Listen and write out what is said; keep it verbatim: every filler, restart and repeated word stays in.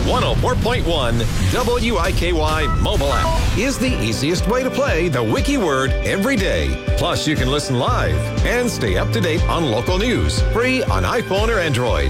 one oh four point one W I K Y mobile app is the easiest way to play the Wiki Word every day. Plus, you can listen live and stay up to date on local news, free on iPhone or Android.